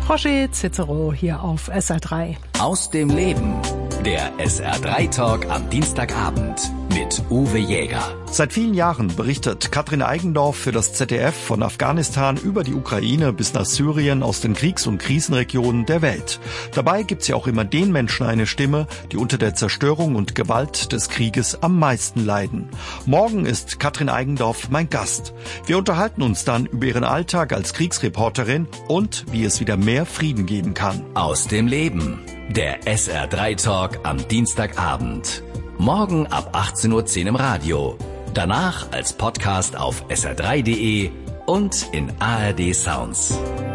Roger Cicero hier auf SR3. Aus dem Leben. Der SR3-Talk am Dienstagabend mit Uwe Jäger. Seit vielen Jahren berichtet Katrin Eigendorf für das ZDF von Afghanistan über die Ukraine bis nach Syrien aus den Kriegs- und Krisenregionen der Welt. Dabei gibt sie auch immer den Menschen eine Stimme, die unter der Zerstörung und Gewalt des Krieges am meisten leiden. Morgen ist Katrin Eigendorf mein Gast. Wir unterhalten uns dann über ihren Alltag als Kriegsreporterin und wie es wieder mehr Frieden geben kann. Aus dem Leben. Der SR3-Talk am Dienstagabend. Morgen ab 18:10 Uhr im Radio. Danach als Podcast auf sr3.de und in ARD Sounds.